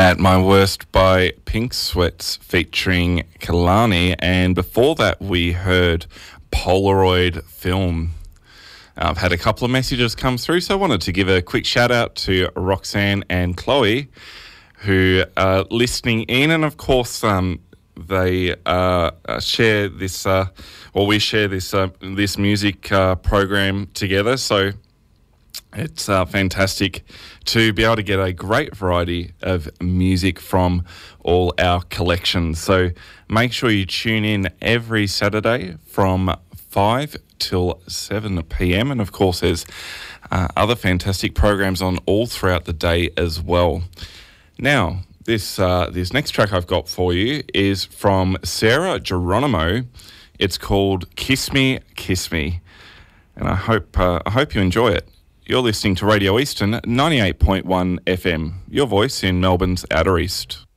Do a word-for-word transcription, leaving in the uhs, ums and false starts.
At My Worst by Pink Sweats featuring Kalani, and before that we heard Polaroid Film. I've had a couple of messages come through, so I wanted to give a quick shout out to Roxanne and Chloe who are listening in, and of course um, they uh, share this, uh, or we share this uh, this music uh, program together, so it's uh, fantastic to be able to get a great variety of music from all our collections. So make sure you tune in every Saturday from five till seven p.m. And of course there's uh, other fantastic programs on all throughout the day as well. Now, this uh, this next track I've got for you is from Sarah Geronimo. It's called Kiss Me, Kiss Me. And I hope uh, I hope you enjoy it. You're listening to Radio Eastern ninety-eight point one F M, your voice in Melbourne's Outer East.